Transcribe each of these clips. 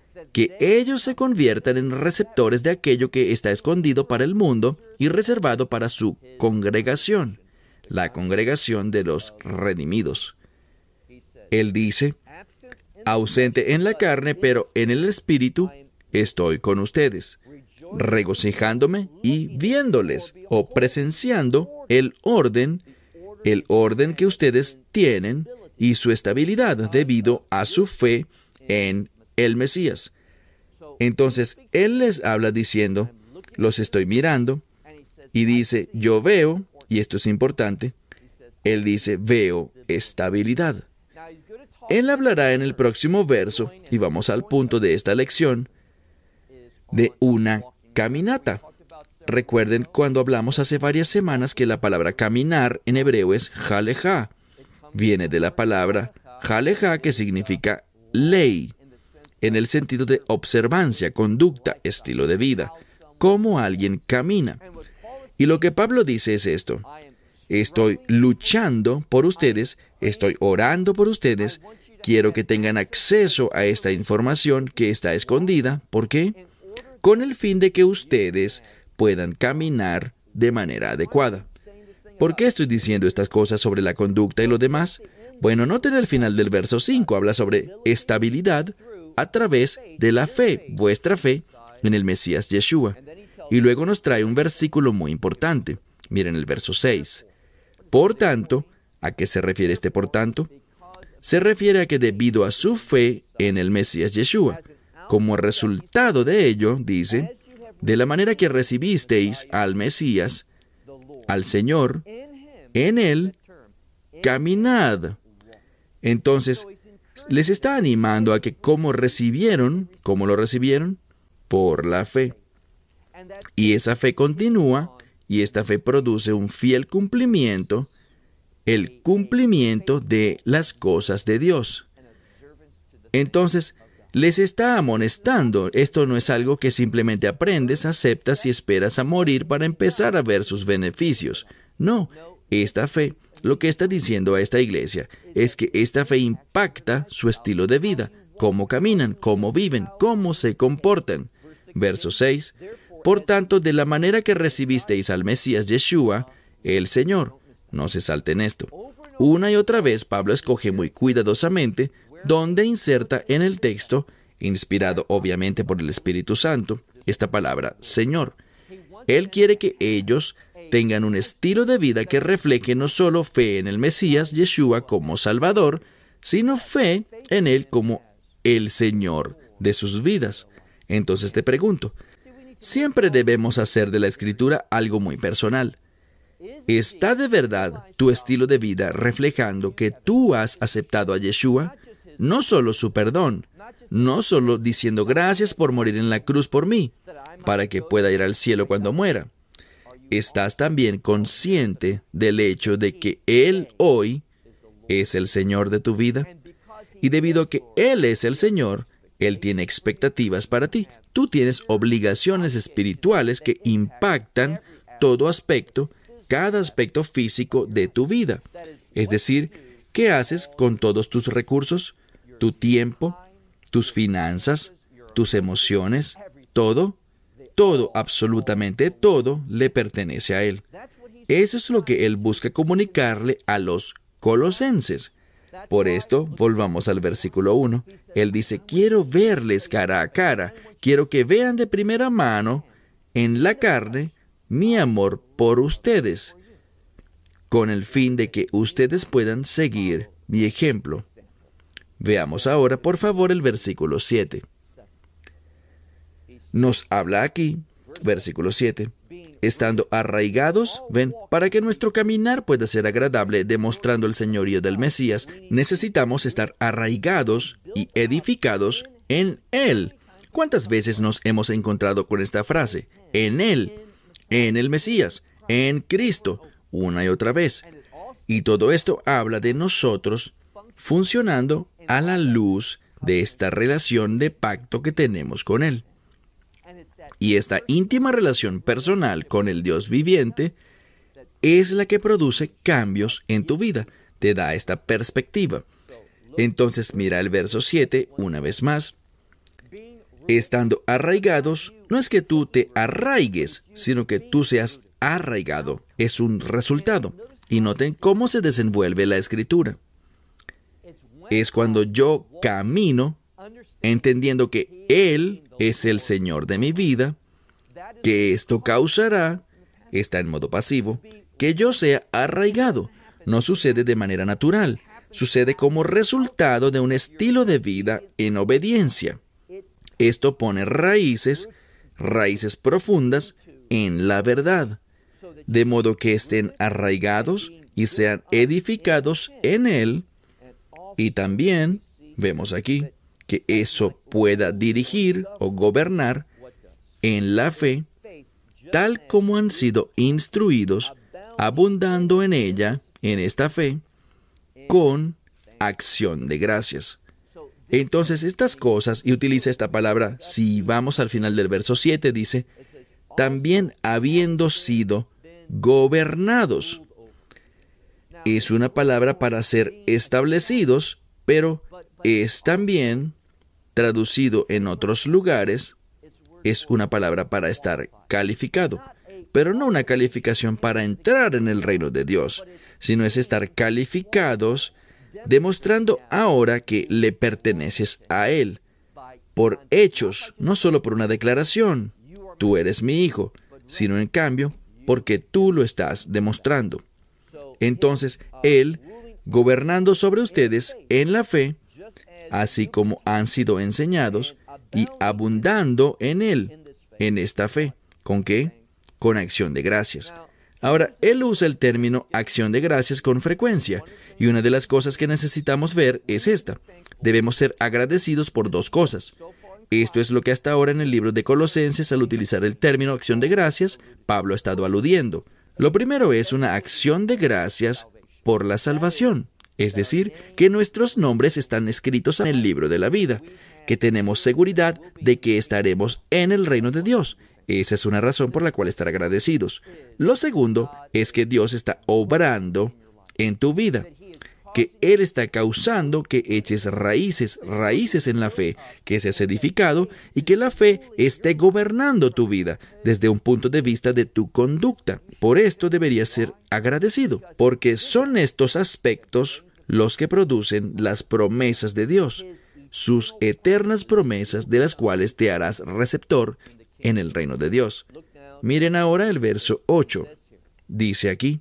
que ellos se conviertan en receptores de aquello que está escondido para el mundo y reservado para su congregación, la congregación de los redimidos. Él dice, ausente en la carne, pero en el espíritu, estoy con ustedes, regocijándome y viéndoles o presenciando el orden que ustedes tienen y su estabilidad debido a su fe en el Mesías. Entonces, Él les habla diciendo, los estoy mirando, y dice, yo veo, y esto es importante, Él dice, veo estabilidad. Él hablará en el próximo verso, y vamos al punto de esta lección, de una caminata. Recuerden cuando hablamos hace varias semanas que la palabra caminar en hebreo es jalejá. Viene de la palabra jalejá, que significa ley, en el sentido de observancia, conducta, estilo de vida, cómo alguien camina. Y lo que Pablo dice es esto: estoy luchando por ustedes, estoy orando por ustedes, quiero que tengan acceso a esta información que está escondida. ¿Por qué? Con el fin de que ustedes puedan caminar de manera adecuada. ¿Por qué estoy diciendo estas cosas sobre la conducta y lo demás? Bueno, noten el final del verso 5, habla sobre estabilidad a través de la fe, vuestra fe en el Mesías Yeshua. Y luego nos trae un versículo muy importante. Miren el verso 6. Por tanto, ¿a qué se refiere este por tanto? Se refiere a que debido a su fe en el Mesías Yeshua, como resultado de ello, dice, de la manera que recibisteis al Mesías, al Señor, en Él, caminad. Entonces, les está animando a que ¿cómo lo recibieron? Por la fe. Y esa fe continúa, y esta fe produce un fiel cumplimiento, el cumplimiento de las cosas de Dios. Entonces, les está amonestando. Esto no es algo que simplemente aprendes, aceptas y esperas a morir para empezar a ver sus beneficios. No, esta fe, lo que está diciendo a esta iglesia, es que esta fe impacta su estilo de vida, cómo caminan, cómo viven, cómo se comportan. Verso 6. Por tanto, de la manera que recibisteis al Mesías Yeshua, el Señor. No se salten esto. Una y otra vez Pablo escoge muy cuidadosamente donde inserta en el texto, inspirado obviamente por el Espíritu Santo, esta palabra Señor. Él quiere que ellos tengan un estilo de vida que refleje no solo fe en el Mesías Yeshua como Salvador, sino fe en Él como el Señor de sus vidas. Entonces te pregunto, siempre debemos hacer de la Escritura algo muy personal. ¿Está de verdad tu estilo de vida reflejando que tú has aceptado a Yeshua? No solo su perdón, no solo diciendo gracias por morir en la cruz por mí, para que pueda ir al cielo cuando muera. ¿Estás también consciente del hecho de que Él hoy es el Señor de tu vida? Y debido a que Él es el Señor, Él tiene expectativas para ti. Tú tienes obligaciones espirituales que impactan todo aspecto, cada aspecto físico de tu vida. Es decir, ¿qué haces con todos tus recursos? Tu tiempo, tus finanzas, tus emociones, todo, absolutamente todo, le pertenece a Él. Eso es lo que Él busca comunicarle a los colosenses. Por esto, volvamos al versículo 1. Él dice, quiero verles cara a cara, quiero que vean de primera mano, en la carne, mi amor por ustedes, con el fin de que ustedes puedan seguir mi ejemplo. Veamos ahora, por favor, el versículo 7. Nos habla aquí, versículo 7, estando arraigados, ven, para que nuestro caminar pueda ser agradable, demostrando el señorío del Mesías, necesitamos estar arraigados y edificados en Él. ¿Cuántas veces nos hemos encontrado con esta frase? En Él, en el Mesías, en Cristo, una y otra vez. Y todo esto habla de nosotros funcionando a la luz de esta relación de pacto que tenemos con Él. Y esta íntima relación personal con el Dios viviente es la que produce cambios en tu vida, te da esta perspectiva. Entonces mira el verso 7 una vez más. Estando arraigados, no es que tú te arraigues, sino que tú seas arraigado. Es un resultado. Y noten cómo se desenvuelve la Escritura. Es cuando yo camino, entendiendo que Él es el Señor de mi vida, que esto causará, está en modo pasivo, que yo sea arraigado. No sucede de manera natural, sucede como resultado de un estilo de vida en obediencia. Esto pone raíces profundas en la verdad, de modo que estén arraigados y sean edificados en Él. Y también vemos aquí que eso pueda dirigir o gobernar en la fe, tal como han sido instruidos, abundando en ella, en esta fe, con acción de gracias. Entonces, estas cosas, y utiliza esta palabra, si vamos al final del verso 7, dice, también habiendo sido gobernados. Es una palabra para ser establecidos, pero es también, traducido en otros lugares, es una palabra para estar calificado, pero no una calificación para entrar en el reino de Dios, sino es estar calificados, demostrando ahora que le perteneces a Él, por hechos, no solo por una declaración, tú eres mi hijo, sino en cambio, porque tú lo estás demostrando. Entonces, Él, gobernando sobre ustedes en la fe, así como han sido enseñados, y abundando en Él, en esta fe. ¿Con qué? Con acción de gracias. Ahora, Él usa el término acción de gracias con frecuencia, y una de las cosas que necesitamos ver es esta. Debemos ser agradecidos por dos cosas. Esto es lo que hasta ahora en el libro de Colosenses, al utilizar el término acción de gracias, Pablo ha estado aludiendo. Lo primero es una acción de gracias por la salvación, es decir, que nuestros nombres están escritos en el libro de la vida, que tenemos seguridad de que estaremos en el reino de Dios. Esa es una razón por la cual estar agradecidos. Lo segundo es que Dios está obrando en tu vida, que Él está causando que eches raíces en la fe, que seas edificado y que la fe esté gobernando tu vida desde un punto de vista de tu conducta. Por esto deberías ser agradecido, porque son estos aspectos los que producen las promesas de Dios, sus eternas promesas de las cuales te harás receptor en el reino de Dios. Miren ahora el verso 8. Dice aquí,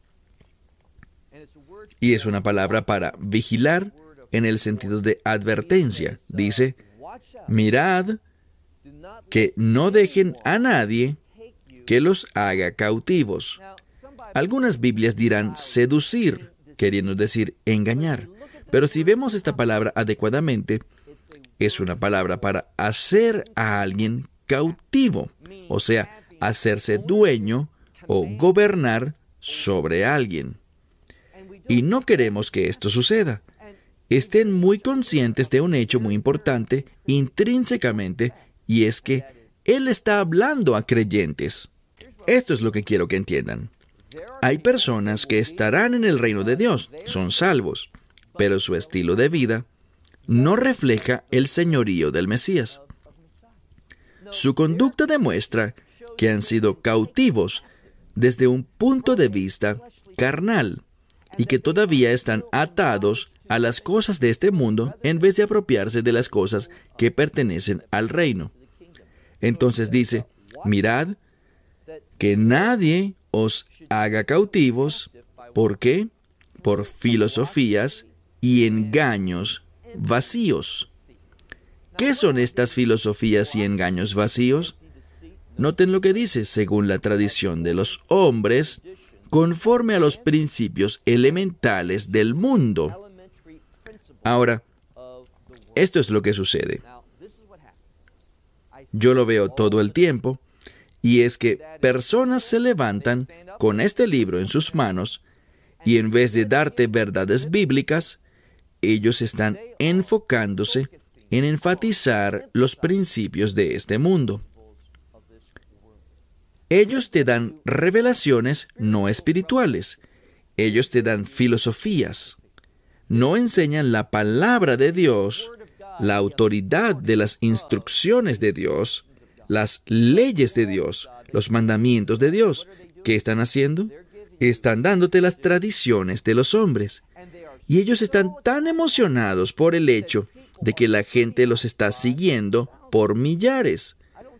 y es una palabra para vigilar en el sentido de advertencia. Dice, mirad que no dejen a nadie que los haga cautivos. Algunas Biblias dirán seducir, queriendo decir engañar. Pero si vemos esta palabra adecuadamente, es una palabra para hacer a alguien cautivo, o sea, hacerse dueño o gobernar sobre alguien. Y no queremos que esto suceda. Estén muy conscientes de un hecho muy importante intrínsecamente, y es que Él está hablando a creyentes. Esto es lo que quiero que entiendan. Hay personas que estarán en el reino de Dios, son salvos, pero su estilo de vida no refleja el señorío del Mesías. Su conducta demuestra que han sido cautivos desde un punto de vista carnal y que todavía están atados a las cosas de este mundo en vez de apropiarse de las cosas que pertenecen al reino. Entonces dice, mirad que nadie os haga cautivos. ¿Por qué? Por filosofías y engaños vacíos. ¿Qué son estas filosofías y engaños vacíos? Noten lo que dice, según la tradición de los hombres, conforme a los principios elementales del mundo. Ahora, esto es lo que sucede. Yo lo veo todo el tiempo, y es que personas se levantan con este libro en sus manos, y en vez de darte verdades bíblicas, ellos están enfocándose en enfatizar los principios de este mundo. Ellos te dan revelaciones no espirituales. Ellos te dan filosofías. No enseñan la palabra de Dios la autoridad de las instrucciones de Dios, las leyes de Dios, los mandamientos de Dios. ¿Qué están haciendo? Están dándote las tradiciones de los hombres. Y ellos están tan emocionados por el hecho de que la gente los está siguiendo por millares.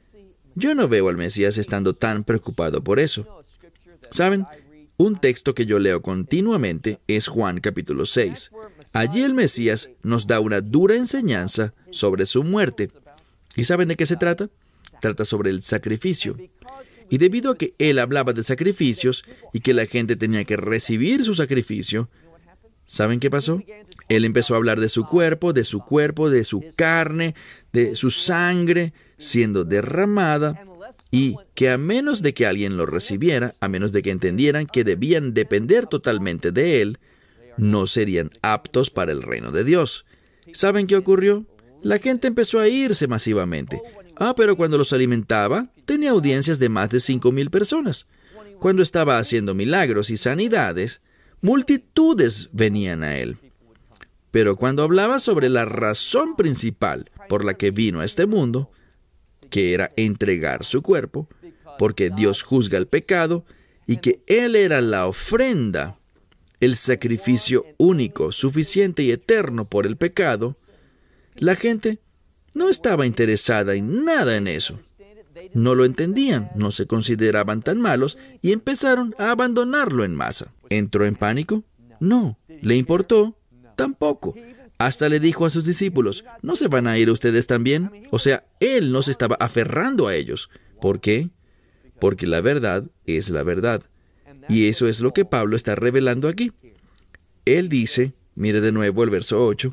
Yo no veo al Mesías estando tan preocupado por eso. ¿Saben? Un texto que yo leo continuamente es Juan capítulo 6. Allí el Mesías nos da una dura enseñanza sobre su muerte. ¿Y saben de qué se trata? Trata sobre el sacrificio. Y debido a que él hablaba de sacrificios y que la gente tenía que recibir su sacrificio, ¿saben qué pasó? Él empezó a hablar de su cuerpo, de su carne, de su sangre siendo derramada, y que a menos de que alguien lo recibiera, a menos de que entendieran que debían depender totalmente de él, no serían aptos para el reino de Dios. ¿Saben qué ocurrió? La gente empezó a irse masivamente. Pero cuando los alimentaba, tenía audiencias de más de 5,000 personas. Cuando estaba haciendo milagros y sanidades, multitudes venían a él. Pero cuando hablaba sobre la razón principal por la que vino a este mundo, que era entregar su cuerpo, porque Dios juzga el pecado, y que Él era la ofrenda, el sacrificio único, suficiente y eterno por el pecado, la gente no estaba interesada en nada en eso. No lo entendían, no se consideraban tan malos y empezaron a abandonarlo en masa. ¿Entró en pánico? No. ¿Le importó? Tampoco. Hasta le dijo a sus discípulos, ¿no se van a ir ustedes también? O sea, él no se estaba aferrando a ellos. ¿Por qué? Porque la verdad es la verdad. Y eso es lo que Pablo está revelando aquí. Él dice, mire de nuevo el verso 8,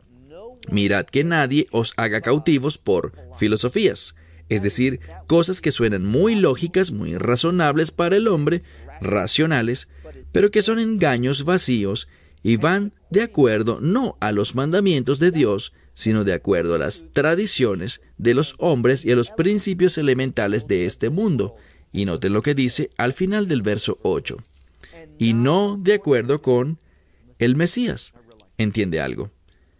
mirad que nadie os haga cautivos por filosofías, es decir, cosas que suenan muy lógicas, muy razonables para el hombre, racionales, pero que son engaños vacíos y van de acuerdo no a los mandamientos de Dios, sino de acuerdo a las tradiciones de los hombres y a los principios elementales de este mundo. Y noten lo que dice al final del verso 8. Y no de acuerdo con el Mesías. ¿Entiende algo?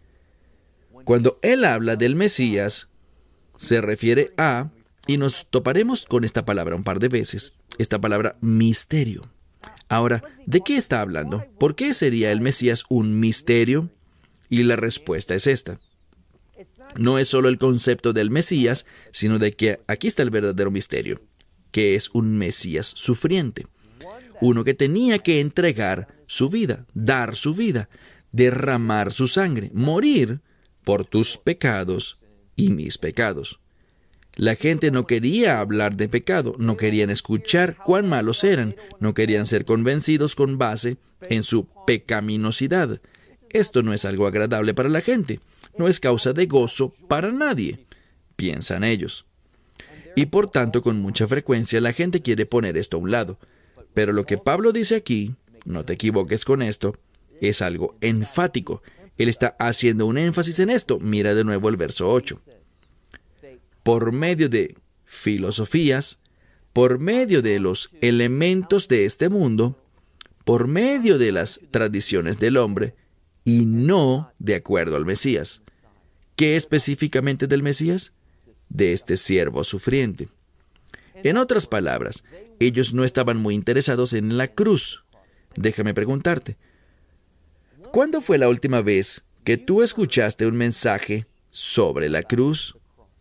Cuando él habla del Mesías, se refiere a, y nos toparemos con esta palabra un par de veces, esta palabra misterio. Ahora, ¿de qué está hablando? ¿Por qué sería el Mesías un misterio? Y la respuesta es esta. No es solo el concepto del Mesías, sino de que aquí está el verdadero misterio, que es un Mesías sufriente. Uno que tenía que entregar su vida, dar su vida, derramar su sangre, morir por tus pecados y mis pecados. La gente no quería hablar de pecado, no querían escuchar cuán malos eran, no querían ser convencidos con base en su pecaminosidad. Esto no es algo agradable para la gente, no es causa de gozo para nadie, piensan ellos. Y por tanto, con mucha frecuencia la gente quiere poner esto a un lado. Pero lo que Pablo dice aquí, no te equivoques con esto, es algo enfático. Él está haciendo un énfasis en esto. Mira de nuevo el verso 8. Por medio de filosofías, por medio de los elementos de este mundo, por medio de las tradiciones del hombre, y no de acuerdo al Mesías. ¿Qué específicamente del Mesías? De este siervo sufriente. En otras palabras, ellos no estaban muy interesados en la cruz. Déjame preguntarte, ¿cuándo fue la última vez que tú escuchaste un mensaje sobre la cruz?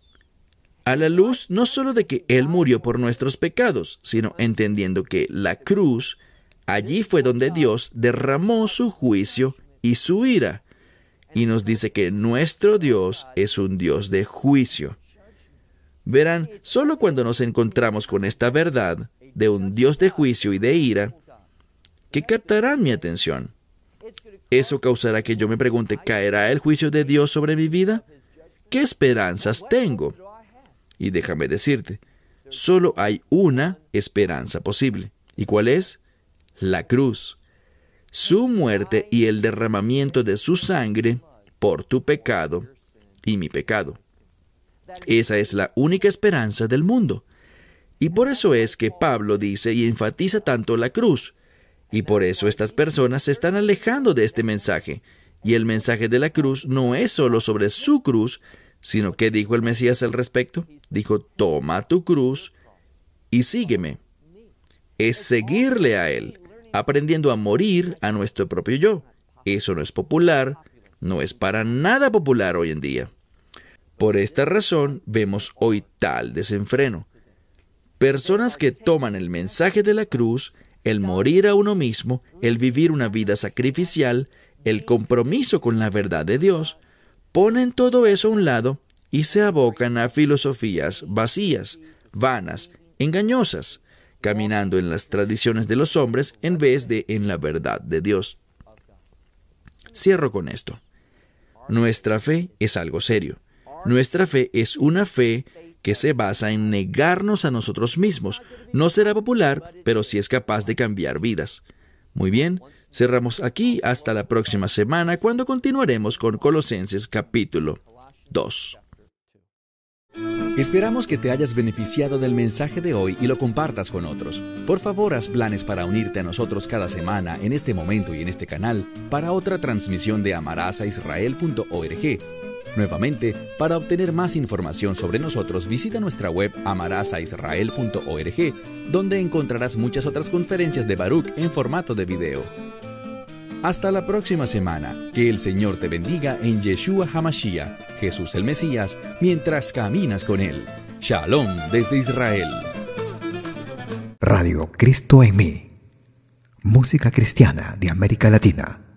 A la luz no solo de que Él murió por nuestros pecados, sino entendiendo que la cruz, allí fue donde Dios derramó su juicio y su ira. Y nos dice que nuestro Dios es un Dios de juicio. Verán, solo cuando nos encontramos con esta verdad de un Dios de juicio y de ira, que captarán mi atención. Eso causará que yo me pregunte, ¿caerá el juicio de Dios sobre mi vida? ¿Qué esperanzas tengo? Y déjame decirte, solo hay una esperanza posible. ¿Y cuál es? La cruz. Su muerte y el derramamiento de su sangre por tu pecado y mi pecado. Esa es la única esperanza del mundo. Y por eso es que Pablo dice y enfatiza tanto la cruz. Y por eso estas personas se están alejando de este mensaje. Y el mensaje de la cruz no es solo sobre su cruz, sino que dijo el Mesías al respecto. Dijo, toma tu cruz y sígueme. Es seguirle a Él, aprendiendo a morir a nuestro propio yo. Eso no es popular, no es para nada popular hoy en día. Por esta razón vemos hoy tal desenfreno. Personas que toman el mensaje de la cruz, el morir a uno mismo, el vivir una vida sacrificial, el compromiso con la verdad de Dios, ponen todo eso a un lado y se abocan a filosofías vacías, vanas, engañosas, caminando en las tradiciones de los hombres en vez de en la verdad de Dios. Cierro con esto. Nuestra fe es algo serio. Nuestra fe es una fe que se basa en negarnos a nosotros mismos. No será popular, pero sí es capaz de cambiar vidas. Muy bien, cerramos aquí hasta la próxima semana cuando continuaremos con Colosenses capítulo 2. Esperamos que te hayas beneficiado del mensaje de hoy y lo compartas con otros. Por favor, haz planes para unirte a nosotros cada semana en este momento y en este canal para otra transmisión de amarasaisrael.org. Nuevamente, para obtener más información sobre nosotros, visita nuestra web amarasaisrael.org, donde encontrarás muchas otras conferencias de Baruch en formato de video. Hasta la próxima semana. Que el Señor te bendiga en Yeshua HaMashiach, Jesús el Mesías, mientras caminas con Él. Shalom desde Israel. Radio Cristo en mí. Música cristiana de América Latina.